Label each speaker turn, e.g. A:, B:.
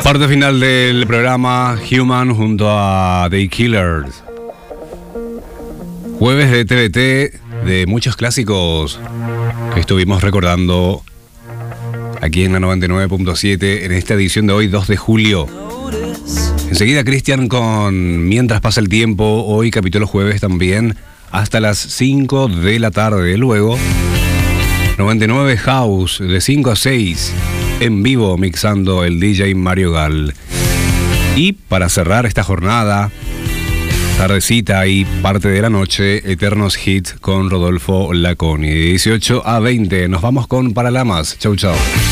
A: Parte final del programa Human junto a The Killers. Jueves de TVT de muchos clásicos que estuvimos recordando aquí en la 99.7 en esta edición de hoy, 2 de julio. Enseguida Cristian con Mientras pasa el tiempo, hoy capítulo jueves también, hasta las 5 de la tarde. Luego 99 House de 5 a 6 en vivo mixando el DJ Mario Gal. Y para cerrar esta jornada, tardecita y parte de la noche, Eternos Hits con Rodolfo Laconi. De 18 a 20 nos vamos con Paralamas. Chau chau.